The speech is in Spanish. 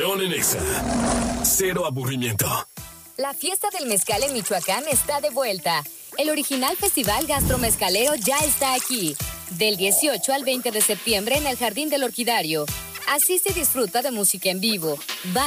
León en Exa. Cero aburrimiento. La fiesta del mezcal en Michoacán está de vuelta. El original Festival Gastromezcalero ya está aquí. Del 18 al 20 de septiembre en el Jardín del Orquidario. Asiste y disfruta de música en vivo.